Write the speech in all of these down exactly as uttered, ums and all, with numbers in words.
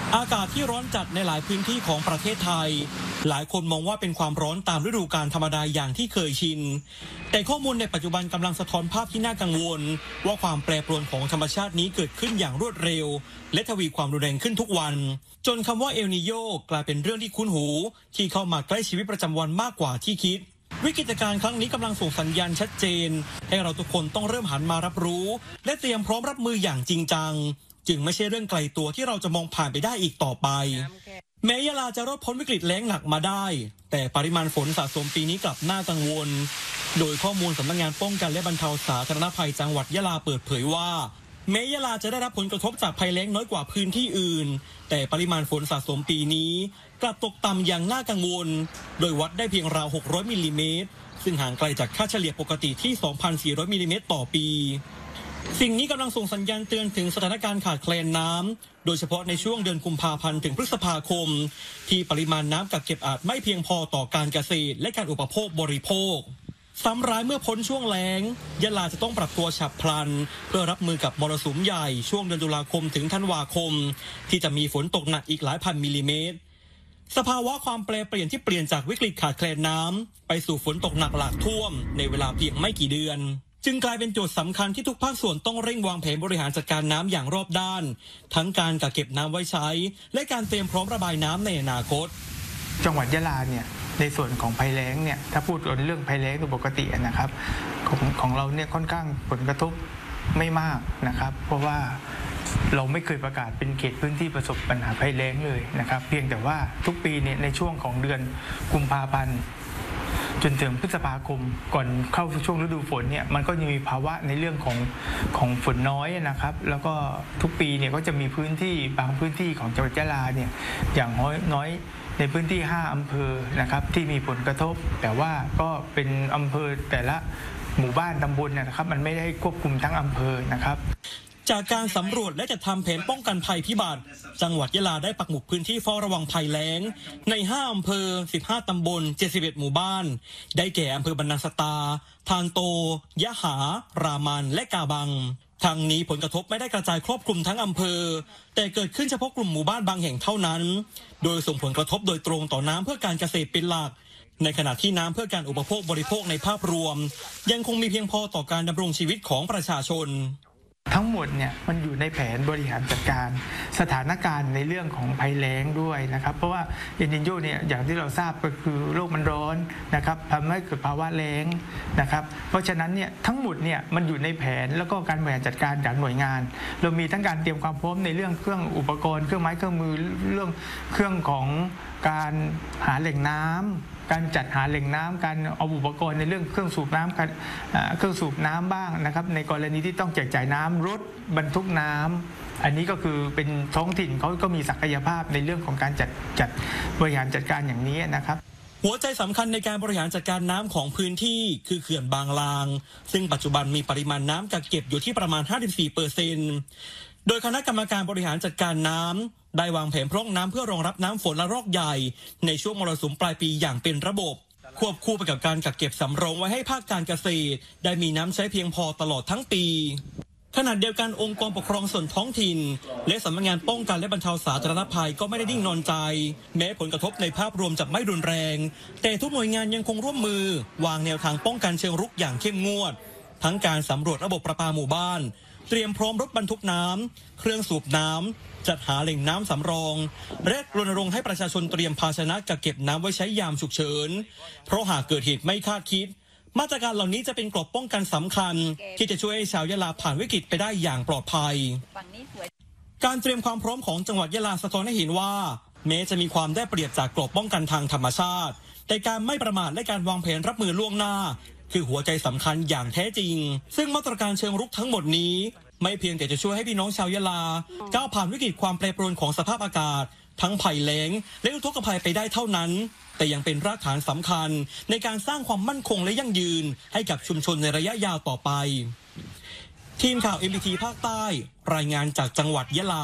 อากาศที่ร้อนจัดในหลายพื้นที่ของประเทศไทยหลายคนมองว่าเป็นความร้อนตามฤดูกาลธรรมดาอย่างที่เคยชินแต่ข้อมูลในปัจจุบันกำลังสะท้อนภาพที่น่ากังวลว่าความแปรปรวนของธรรมชาตินี้เกิดขึ้นอย่างรวดเร็วและทวีความรุนแรงขึ้นทุกวันจนคำว่าเอลนีโญกลายเป็นเรื่องที่คุ้นหูที่เข้ามาใกล้ชีวิตประจำวันมากกว่าที่คิดวิกฤตการณ์ครั้งนี้กำลังส่งสัญญาณชัดเจนให้เราทุกคนต้องเริ่มหันมารับรู้และเตรียมพร้อมรับมืออย่างจริงจังจึงไม่ใช่เรื่องไกลตัวที่เราจะมองผ่านไปได้อีกต่อไปแม้ยะลาจะรอดพ้นวิกฤตแล้งหนักมาได้แต่ปริมาณฝนสะสมปีนี้กลับน่ากังวลโดยข้อมูลสำนักงานป้องกันและบรรเทาสาธารณภัยจังหวัดยะลาเปิดเผยว่าแม้ยะลาจะได้รับผลกระทบจากภัยแล้งน้อยกว่าพื้นที่อื่นแต่ปริมาณฝนสะสมปีนี้กลับตกต่ำอย่างน่ากังวลโดยวัดได้เพียงราวหกร้อยมิลลิเมตรซึ่งห่างไกลจากค่าเฉลี่ยปกติที่ สองพันสี่ร้อยมิลลิเมตรต่อปีสิ่งนี้กำลังส่งสัญญาณเตือนถึงสถานการณ์ขาดแคลนน้ำโดยเฉพาะในช่วงเดือนกุมภาพันธ์ถึงพฤษภาคมที่ปริมาณน้ำกักเก็บอาจไม่เพียงพอต่อการเกษตรและการอุปโภคบริโภคซ้ำร้ายเมื่อพ้นช่วงแล้งยะลาจะต้องปรับตัวฉับพลันเพื่อรับมือกับมรสุมใหญ่ช่วงเดือนตุลาคมถึงธันวาคมที่จะมีฝนตกหนักอีกหลายพันมิลลิเมตรสภาวะความแปรเปลี่ยนที่เปลี่ยนจากวิกฤตขาดแคลนน้ำไปสู่ฝนตกหนักหลากท่วมในเวลาเพียงไม่กี่เดือนจึงกลายเป็นโจทย์สำคัญที่ทุกภาคส่วนต้องเร่งวางแผนบริหารจัดการน้ำอย่างรอบด้านทั้งการกักเก็บน้ำไว้ใช้และการเตรียมพร้อมระบายน้ำในอนาคตจังหวัดยะลาเนี่ยในส่วนของภัยแล้งเนี่ยถ้าพูดเรื่องภัยแล้งโดยปกตินะครับของของเราเนี่ยค่อนข้างผลกระทบไม่มากนะครับเพราะว่าเราไม่เคยประกาศเป็นเขตพื้นที่ประสบปัญหาภัยแล้งเลยนะครับเพียงแต่ว่าทุกปีเนี่ยในช่วงของเดือนกุมภาพันธ์จนถึงพฤษภาคมก่อนเข้าช่วงฤดูฝนเนี่ยมันก็จะมีภาวะในเรื่องของของฝนน้อยนะครับแล้วก็ทุกปีเนี่ยก็จะมีพื้นที่บางพื้นที่ของจังหวัดยะลาเนี่ยอย่างน้อยน้อยในพื้นที่ห้าอำเภอนะครับที่มีผลกระทบแต่ว่าก็เป็นอำเภอแต่ละหมู่บ้านตำบลนะครับมันไม่ได้ควบคุมทั้งอำเภอนะครับจากการสำรวจและจัดทำแผนป้องกันภัยพิบัติจังหวัดยะลาได้ปักหมุดพื้นที่เฝ้าระวังภัยแล้งในห้าอำเภอสิบห้าตำบลเจ็ดสิบเอ็ดหมู่บ้านได้แก่อำเภอบรรนังสตาทานโตยะหารามันและกาบังทางนี้ผลกระทบไม่ได้กระจายครอบคลุมทั้งอำเภอแต่เกิดขึ้นเฉพาะกลุ่มหมู่บ้านบางแห่งเท่านั้นโดยส่งผลกระทบโดยตรงต่อน้ำเพื่อการเกษตรเป็นหลักในขณะที่น้ำเพื่อการอุปโภคบริโภคในภาพรวมยังคงมีเพียงพอต่อการดำรงชีวิตของประชาชนทั้งหมดเนี่ยมันอยู่ในแผนบริหารจัดการสถานการณ์ในเรื่องของภัยแล้งด้วยนะครับเพราะว่าเอลนิโญเนี่ยอย่างที่เราทราบก็คือโลกมันร้อนนะครับทำให้เกิดภาวะแล้งนะครับเพราะฉะนั้นเนี่ยทั้งหมดเนี่ยมันอยู่ในแผนแล้วก็การบริหารจัดการจากหน่วยงานเรามีทั้งการเตรียมความพร้อมในเรื่องเครื่องอุปกรณ์เครื่องไม้เครื่องมือเรื่องเครื่องของการหาแหล่งน้ำการจัดหาแหล่งน้ำการเอาอุปกรณ์ในเรื่องเครื่องสูบน้ำเครื่องสูบน้ำบ้างนะครับในกรณีที่ต้องแจกจ่ายน้ำรถบรรทุกน้ำอันนี้ก็คือเป็นท้องถิ่นเขาก็มีศักยภาพในเรื่องของการจัดจัดบริหารจัดการอย่างนี้นะครับหัวใจสำคัญในการบริหารจัดการน้ำของพื้นที่คือเขื่อนบางลางซึ่งปัจจุบันมีปริมาณน้ำกักเก็บอยู่ที่ประมาณ ห้าสิบสี่เปอร์เซ็นต์ โดยคณะกรรมการบริหารจัดการน้ำได้วางแผนพร่องน้ำเพื่อรองรับน้ำฝนระลอกใหญ่ในช่วงมรสุมปลายปีอย่างเป็นระบบควบคู่ไปกับการกักเก็บสำรองไว้ให้ภาคการเกษตรได้มีน้ำใช้เพียงพอตลอดทั้งปีขณะเดียวกันองค์กรปกครองส่วนท้องถิ่นและสำนักงานป้องกันและบรรเทาสาธารณภัยก็ไม่ได้นิ่งนอนใจแม้ผลกระทบในภาพรวมจะไม่รุนแรงแต่ทุกหน่วยงานยังคงร่วมมือวางแนวทางป้องกันเชิงรุกอย่างเข้มงวดทั้งการสำรวจระบบประปาหมู่บ้านเตรียมพร้อมรถบรรทุกน้ำเครื่องสูบน้ำจัดหาแหล่งน้ำสำรองและรณรงค์ให้ประชาชนเตรียมภาชนะกักเก็บน้ำไว้ใช้ยามฉุกเฉินเพราะหากเกิดเหตุไม่คาดคิดมาตรการเหล่านี้จะเป็นกรอบป้องกันสำคัญที่จะช่วยให้ชาวยะลาผ่านวิกฤตไปได้อย่างปลอดภัยการเตรียมความพร้อมของจังหวัดยะลาสะท้อนให้เห็นว่าแม้จะมีความได้เปรียบจากกรอบป้องกันทางธรรมชาติแต่การไม่ประมาทและการวางแผนรับมือล่วงหน้าคือหัวใจสำคัญอย่างแท้จริงซึ่งมาตรการเชิงรุกทั้งหมดนี้ไม่เพียงแต่จะช่วยให้พี่น้องชาวยะลาก้าวผ่านวิกฤตความแปรปรวนของสภาพอากาศทั้งภัยแล้งและอุทกภัยไปได้เท่านั้นแต่ยังเป็นรากฐานสำคัญในการสร้างความมั่นคงและยั่งยืนให้กับชุมชนในระยะยาวต่อไปทีมข่าว เอ็ม บี ที ภาคใต้รายงานจากจังหวัดยะลา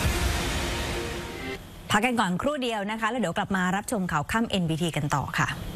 พักกันก่อนครู่เดียวนะคะแล้วเดี๋ยวกลับมารับชมข่าวค่ำ เอ็น บี ที กันต่อค่ะ